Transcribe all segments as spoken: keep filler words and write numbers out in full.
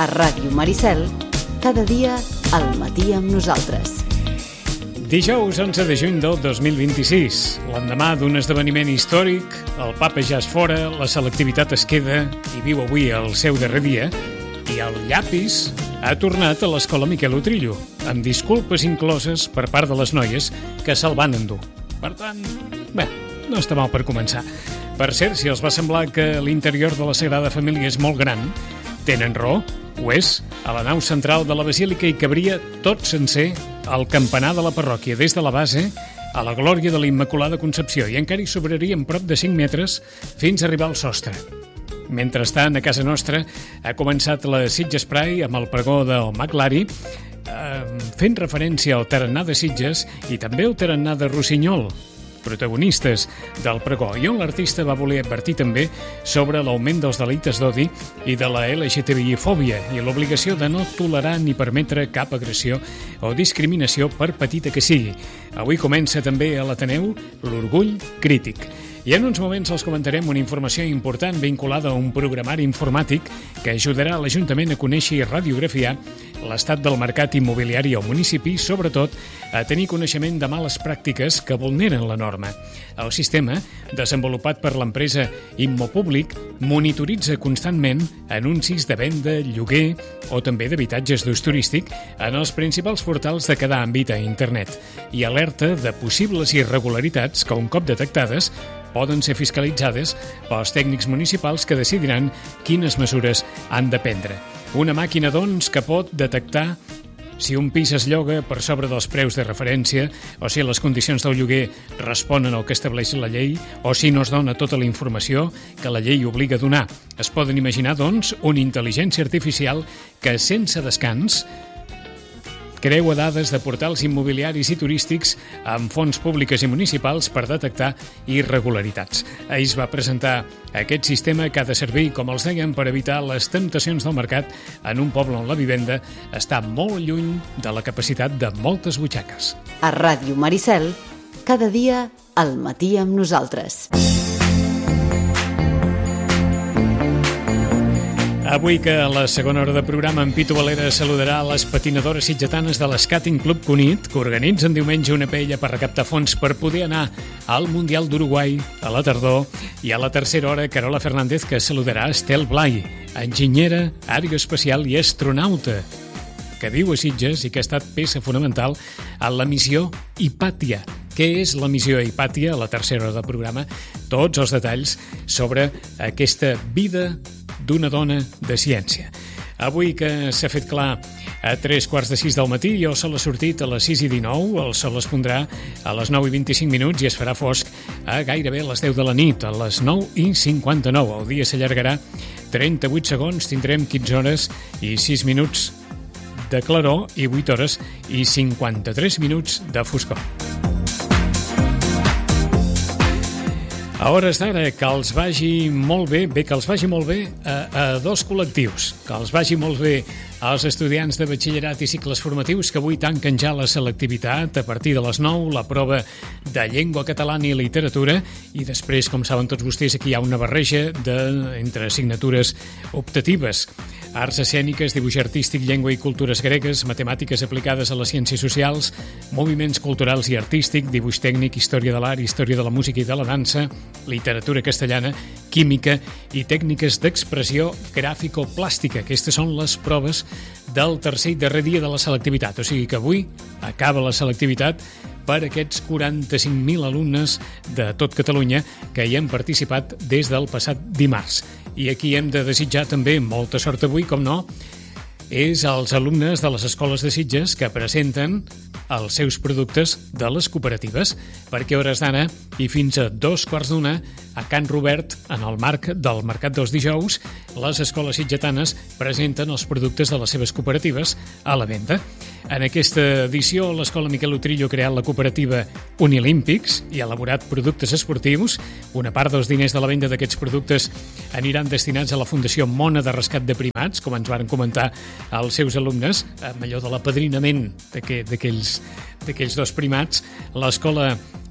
A Ràdio Maricel, cada dia al matí amb nosaltres. Dijous onze de juny del dos mil vint-i-sis, l'endemà d'un esdeveniment històric, el papa ja és fora, la selectivitat es queda i viu avui el seu darrer dia, i el llapis ha tornat a l'escola Miquel Utrillo, amb disculpes incloses per part de les noies que se'l van endur. Per tant, bé, no està mal per començar. Per cert, si els va semblar que l'interior de la Sagrada Família és molt gran, tenen raó, ho és. A la nau central de la Basílica hi cabria tot sencer el campanar de la parròquia, des de la base a la glòria de la Immaculada Concepció, i encara hi sobrarien prop de cinc metres fins a arribar al sostre. Mentrestant, a casa nostra ha començat la Sitges Pride amb el pregó del Maglari, eh, fent referència al tarannà de Sitges i també al tarannà de Rossinyol, protagonistes del pregó, i on l'artista va voler advertir també sobre l'augment dels delictes d'odi i de la L G T B I-fòbia i l'obligació de no tolerar ni permetre cap agressió o discriminació per petita que sigui. Avui comença també a l'Ateneu l'Orgull Crític. I en uns moments els comentarem una informació important vinculada a un programari informàtic que ajudarà a l'Ajuntament a conèixer i radiografiar l'estat del mercat immobiliari al municipi, sobretot a tenir coneixement de males pràctiques que vulneren la norma. El sistema, desenvolupat per l'empresa Immopúblic, monitoritza constantment anuncis de venda, lloguer o també d'habitatges d'ús turístic en els principals portals de cada àmbit a internet i alerta de possibles irregularitats que, un cop detectades, poden ser fiscalitzades pels tècnics municipals que decidiran quines mesures han de prendre. Una màquina, doncs, que pot detectar si un pis es lloga per sobre dels preus de referència o si les condicions del lloguer responen al que estableix la llei o si no es dona tota la informació que la llei obliga a donar. Es poden imaginar, doncs, una intel·ligència artificial que, sense descans, creua dades de portals immobiliaris i turístics amb fonts públiques i municipals per detectar irregularitats. Ahir es va presentar aquest sistema que ha de servir, com els deien, per evitar les temptacions del mercat en un poble on la vivenda està molt lluny de la capacitat de moltes butxaques. A Ràdio Maricel, cada dia al matí amb nosaltres. Avui, que a la segona hora de programa en Pitu Valera saludarà les patinadores sitgetanes de l'Skating Club Cunit, que organitzen diumenge una paella per recaptar fons per poder anar al Mundial d'Uruguai a la tardor, i a la tercera hora Carola Fernández, que saludarà Estel Blai, enginyera aeroespacial i astronauta, que viu a Sitges i que ha estat peça fonamental en la missió Hipàtia. Què és la missió Hipàtia? A la tercera hora del programa, tots els detalls sobre aquesta vida d'una dona de ciència. Avui, que s'ha fet clar a tres quarts de sis del matí, i el sol ha sortit a les sis i dinou, el sol es pondrà a les nou i vint-i-cinc minuts i es farà fosc a gairebé a les deu de la nit, a les nou i cinquanta-nou. El dia s'allargarà trenta-vuit segons, tindrem quinze hores i sis minuts de claror i vuit hores i cinquanta-tres minuts de foscor. A hores d'ara, que els vagi molt bé, bé, que els vagi molt bé a, a dos col·lectius, que els vagi molt bé als estudiants de batxillerat i cicles formatius que avui tanquen ja la selectivitat a partir de les nou, la prova de llengua catalana i literatura, i després, com saben tots vostès, aquí hi ha una barreja de, entre assignatures optatives: arts escèniques, dibuix artístic, llengua i cultures gregues, matemàtiques aplicades a les ciències socials, moviments culturals i artístic, dibuix tècnic, història de l'art, història de la música i de la dansa, literatura castellana, química i tècniques d'expressió gràfico-plàstica. Aquestes són les proves del tercer i darrer dia de la selectivitat. O sigui que avui acaba la selectivitat per aquests quaranta-cinc mil alumnes de tot Catalunya que hi han participat des del passat dimarts. I aquí hem de desitjar també molta sort avui, com no, és als alumnes de les escoles de Sitges que presenten els seus productes de les cooperatives, perquè a hores d'ara i fins a dos quarts d'una a Can Robert, en el marc del Mercat dels Dijous, les escoles sitgetanes presenten els productes de les seves cooperatives a la venda. En aquesta edició, l'Escola Miquel Utrillo ha creat la cooperativa Unilímpics i ha elaborat productes esportius. Una part dels diners de la venda d'aquests productes aniran destinats a la Fundació Mona de Rescat de Primats, com ens van comentar els seus alumnes, amb allò de l'apadrinament d'aquells d'aquells dos primats. L'escola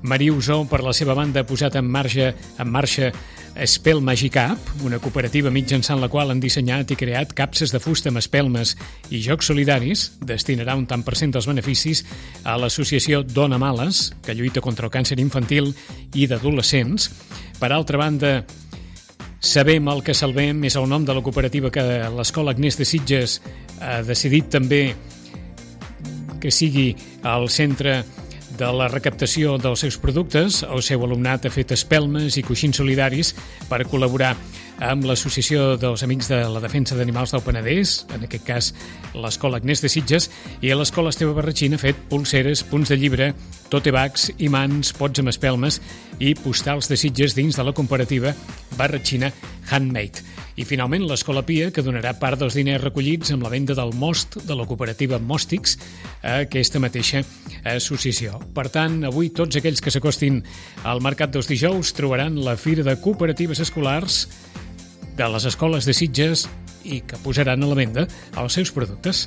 Maria Usó, per la seva banda, ha posat en marxa, en marxa Spell Magic App, una cooperativa mitjançant la qual han dissenyat i creat capses de fusta amb espelmes i jocs solidaris. Destinarà un tant per cent dels beneficis a l'associació Dona Males, que lluita contra el càncer infantil i d'adolescents. Per altra banda, Sabem el que salvem és el nom de la cooperativa que l'Escola Agnès de Sitges ha decidit també que sigui el centre de la recaptació dels seus productes. El seu alumnat ha fet espelmes i coixins solidaris per col·laborar amb l'Associació dels Amics de la Defensa d'Animals del Penedès, en aquest cas l'Escola Agnès de Sitges, i a l'Escola Esteve Barratxina ha fet pulseres, punts de llibre, tote bags, imants, pots amb espelmes i postals de Sitges dins de la cooperativa Barratxina Handmade. I finalment l'Escola Pia, que donarà part dels diners recollits amb la venda del most de la cooperativa Mòstics a aquesta mateixa associació. Per tant, avui tots aquells que s'acostin al Mercat dels Dijous trobaran la Fira de Cooperatives Escolars de les escoles de Sitges i que posaran a la venda els seus productes.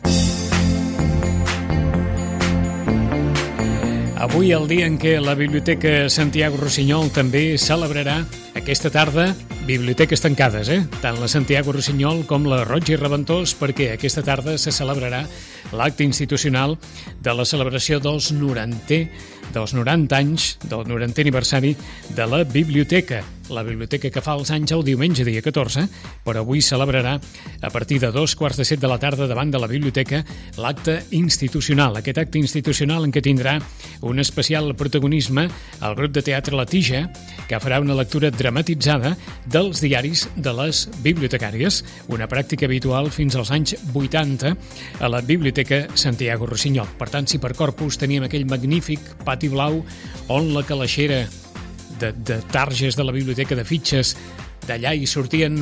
Avui, el dia en què la Biblioteca Santiago Rossinyol també celebrarà aquesta tarda biblioteques tancades, eh? Tant la Santiago Rossinyol com la Roig i Reventós, perquè aquesta tarda se celebrarà l'acte institucional de la celebració dels noranta, dels noranta anys, del norantè aniversari de la biblioteca. La biblioteca que fa els anys el diumenge, dia catorze, però avui celebrarà a partir de dos quarts de set de la tarda davant de la biblioteca l'acte institucional. Aquest acte institucional en què tindrà un especial protagonisme el grup de teatre La Tija, que farà una lectura dramatitzada dels diaris de les bibliotecàries, una pràctica habitual fins als anys vuitanta a la Biblioteca Santiago Rossinyol. Per tant, si per Corpus teníem aquell magnífic pati blau on la calaixera de, de targes de la biblioteca de fitxes, d'allà hi sortien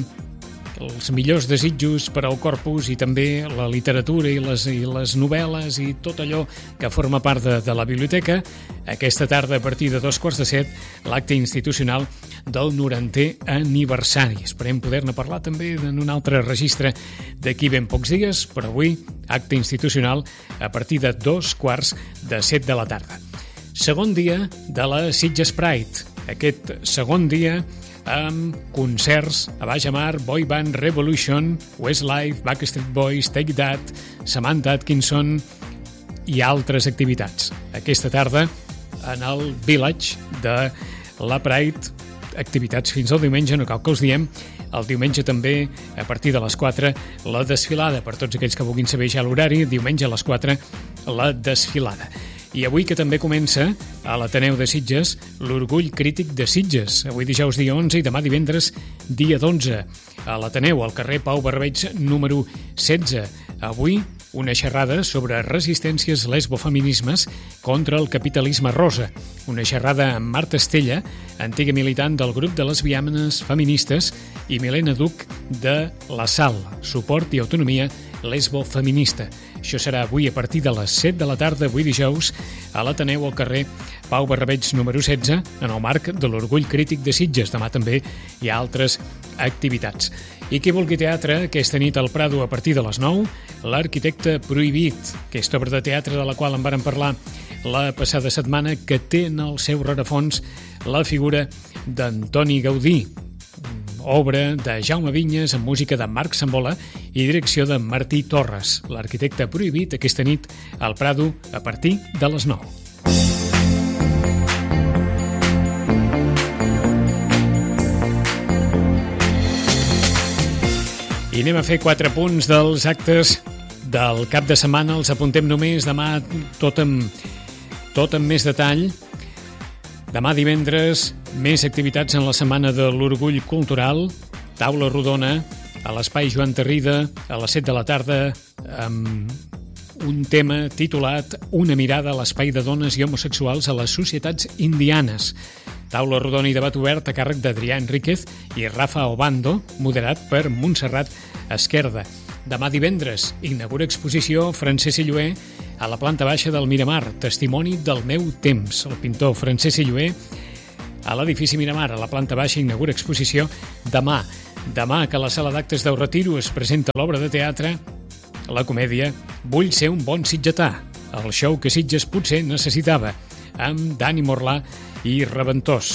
els millors desitjos per al Corpus i també la literatura i les, i les novel·les i tot allò que forma part de, de la biblioteca. Aquesta tarda, a partir de dos quarts de set, l'acte institucional del norantè aniversari. Esperem poder-ne parlar també en un altre registre d'aquí ben pocs dies, però avui, acte institucional a partir de dos quarts de set de la tarda. Segon dia de la Sitges Pride. Aquest segon dia amb concerts a baix mar, Boy Band Revolution, Westlife, Backstreet Boys, Take That, Samantha Atkinson i altres activitats. Aquesta tarda en el Village de la Pride, activitats fins al diumenge, no cal que us diem. El diumenge també, a partir de les quatre, la desfilada. Per tots aquells que vulguin saber ja l'horari, diumenge a les quatre, la desfilada. I avui que també comença a l'Ateneu de Sitges l'Orgull Crític de Sitges. Avui dijous dia onze i demà divendres dia dotze. A l'Ateneu, al carrer Pau Barbeig número setze. Avui una xerrada sobre resistències lesbofeminismes contra el capitalisme rosa. Una xerrada amb Marta Estella, antiga militant del grup de lesbianes feministes, i Milena Duc de la SAL, Suport i Autonomia Lesbofeminista. Això serà avui a partir de les set de la tarda, avui dijous, a l'Ateneu al carrer Pau Barbeig número setze, en el marc de l'Orgull Crític de Sitges. Demà també hi ha altres activitats. I qui vulgui teatre, aquesta nit al Prado a partir de les nou, l'Arquitecte Prohibit, aquesta obra de teatre de la qual en vàrem parlar la passada setmana, que té en el seu rerefons la figura d'Antoni Gaudí, obra de Jaume Vinyes amb música de Marc Sambola i direcció de Martí Torres. L'Arquitecte Prohibit aquesta nit al Prado a partir de les nou. I anem a fer quatre punts dels actes del cap de setmana. Els apuntem només demà tot amb, tot amb més detall. Demà divendres, més activitats en la Setmana de l'Orgull Cultural, taula rodona a l'Espai Joan Tarrida a les set de la tarda amb un tema titulat Una mirada a l'espai de dones i homosexuals a les societats indianes. Taula rodona i debat obert a càrrec d'Adrià Enríquez i Rafa Obando, moderat per Montserrat Esquerda. Demà divendres, inaugura exposició Francesc Illué a la planta baixa del Miramar, Testimoni del meu temps. El pintor Francesc Illué a l'edifici Miramar, a la planta baixa, inaugura exposició demà. Demà, que a la sala d'actes del Retiro es presenta l'obra de teatre, la comèdia Vull ser un bon sitgetà, el show que Sitges potser necessitava. amb Dani Morlà i Reventós.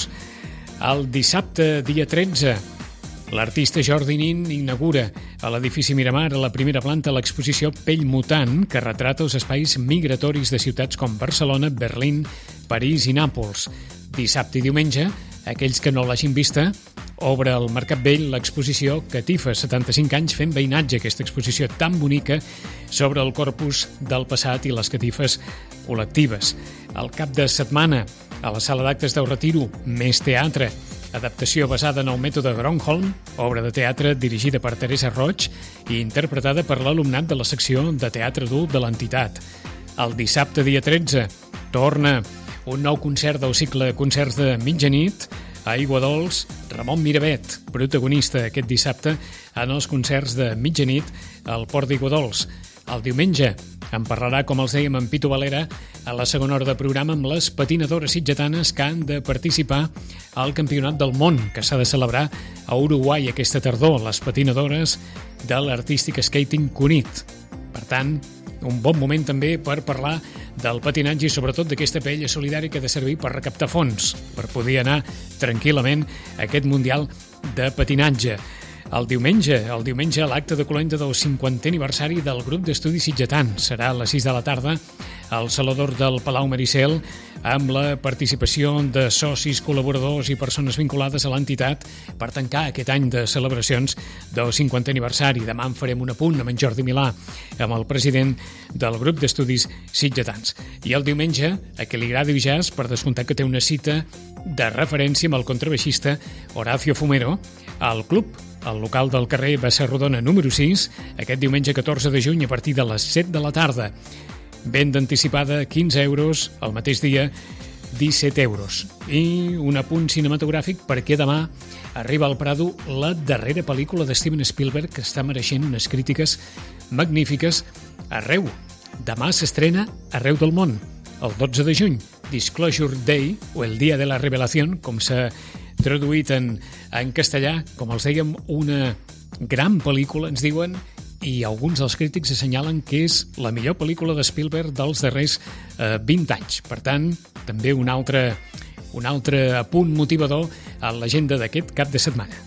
El dissabte, dia tretze, l'artista Jordi Nin inaugura a l'edifici Miramar, a la primera planta, l'exposició Pell Mutant, que retrata els espais migratoris de ciutats com Barcelona, Berlín, París i Nàpols. Dissabte i diumenge, aquells que no l'hagin vista, obre al Mercat Vell l'exposició Catifa, setanta-cinc anys fent veïnatge, aquesta exposició tan bonica sobre el corpus del passat i les catifes col·lectives. Al cap de setmana, a la sala d'actes del Retiro, més teatre, adaptació basada en el mètode Gronholm, obra de teatre dirigida per Teresa Roig i interpretada per l'alumnat de la secció de teatre adult de l'entitat. El dissabte, dia tretze, torna un nou concert del cicle Concerts de Mitjanit a Aiguadols, Ramon Miravet, protagonista aquest dissabte en els concerts de mitjanit al Port d'Aiguadols. El diumenge en parlarà, com els dèiem, en Pitu Valera a la segona hora de programa amb les patinadores sitgetanes que han de participar al Campionat del Món, que s'ha de celebrar a Uruguai aquesta tardor, les patinadores de l'Artistic Skating Cunit. Per tant, un bon moment també per parlar del patinatge i sobretot d'aquesta paella solidària que ha de servir per recaptar fons, per poder anar tranquil·lament a aquest Mundial de Patinatge. El diumenge, el diumenge l'acte de cloenda del cinquantè aniversari del grup d'estudis sitgetans. Serà a les sis de la tarda al Saló d'Or del Palau Maricel amb la participació de socis, col·laboradors i persones vinculades a l'entitat per tancar aquest any de celebracions del cinquantè aniversari. Demà en farem un apunt amb en Jordi Milà, amb el president del grup d'estudis sitgetans. I el diumenge, a qui li agradi el jazz, per descomptat que té una cita de referència amb el contrabaixista Horacio Fumero al club, al local del carrer Bassa Rodona número sis, aquest diumenge catorze de juny a partir de les set de la tarda. Venda anticipada quinze euros, el mateix dia disset euros. I un apunt cinematogràfic perquè demà arriba al Prado la darrera pel·lícula de Steven Spielberg que està mereixent unes crítiques magnífiques arreu. Demà s'estrena arreu del món, el dotze de juny, Disclosure Day, o el Dia de la Revelación, com s'ha traduït en, en castellà, com els dèiem, una gran pel·lícula, ens diuen, i alguns dels crítics assenyalen que és la millor pel·lícula de Spielberg dels darrers eh, vint anys. Per tant, també un altre, un altre punt motivador a l'agenda d'aquest cap de setmana.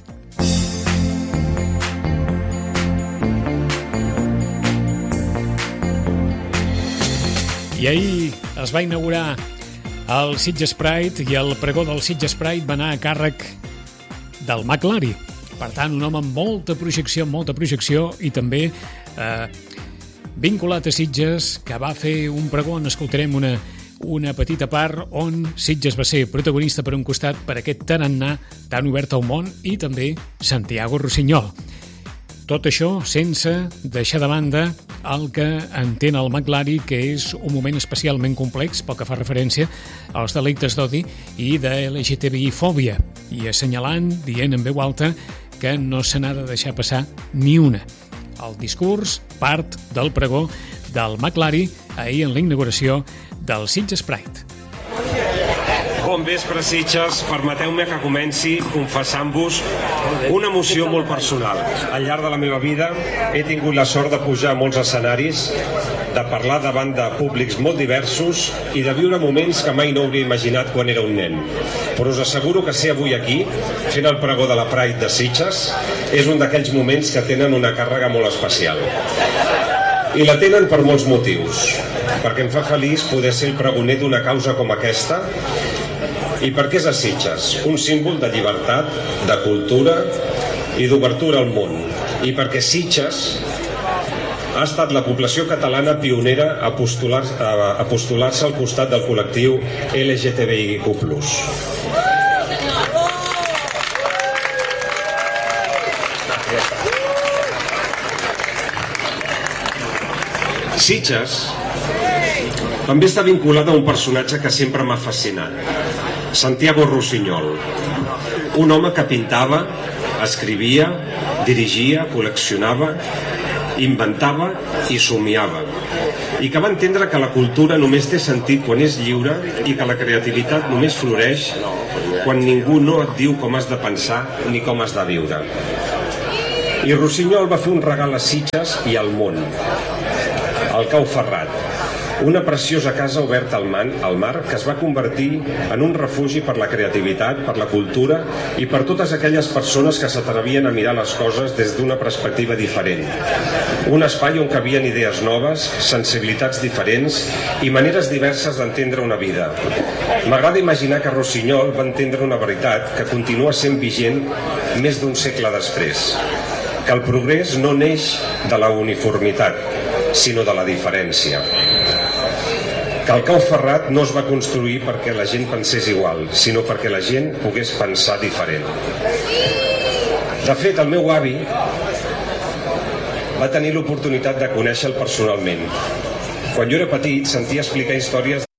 I ahir es va inaugurar el Sitges Pride i el pregó del Sitges Pride va anar a càrrec del McLari. Per tant, un home amb molta projecció, molta projecció i també eh, vinculat a Sitges, que va fer un pregó on escoltarem una, una petita part on Sitges va ser protagonista per un costat per aquest tarannà tan obert al món i també Santiago Rossinyol. Tot això sense deixar de banda el que entén el McLari, que és un moment especialment complex pel que fa referència als delictes d'odi i de L G T B I-fòbia, i assenyalant, dient en veu alta, que no se n'ha de deixar passar ni una. El discurs, part del pregó del McLari ahir en la inauguració del Sitges Pride. Bon vespre, Sitges. Permeteu-me que comenci confessant-vos una emoció molt personal. Al llarg de la meva vida he tingut la sort de pujar a molts escenaris, de parlar davant de públics molt diversos i de viure moments que mai no hauria imaginat quan era un nen. Però us asseguro que ser avui aquí, fent el pregó de la Pride de Sitges, és un d'aquells moments que tenen una càrrega molt especial. I la tenen per molts motius. Perquè em fa feliç poder ser el pregoner d'una causa com aquesta i perquè és a Sitges un símbol de llibertat, de cultura i d'obertura al món. I perquè Sitges ha estat la població catalana pionera a postular-se a postular-se al costat del col·lectiu L G T B I Q plus. Sitges també està vinculada a un personatge que sempre m'ha fascinat, Santiago Rossinyol, un home que pintava, escrivia, dirigia, col·leccionava, inventava i somiava, i que va entendre que la cultura només té sentit quan és lliure i que la creativitat només floreix quan ningú no et diu com has de pensar ni com has de viure. I Rossinyol va fer un regal a Sitges i al món, el Cau Ferrat, Una preciosa casa oberta al, man, al mar que es va convertir en un refugi per la creativitat, per la cultura i per totes aquelles persones que s'atrevien a mirar les coses des d'una perspectiva diferent. Un espai on cabien idees noves, sensibilitats diferents i maneres diverses d'entendre una vida. M'agrada imaginar que Rossinyol va entendre una veritat que continua sent vigent més d'un segle després, que el progrés no neix de la uniformitat, sinó de la diferència. Que el Cau Ferrat no es va construir perquè la gent pensés igual, sinó perquè la gent pogués pensar diferent. De fet, el meu avi va tenir l'oportunitat de conèixer-lo personalment. Quan jo era petit sentia explicar històries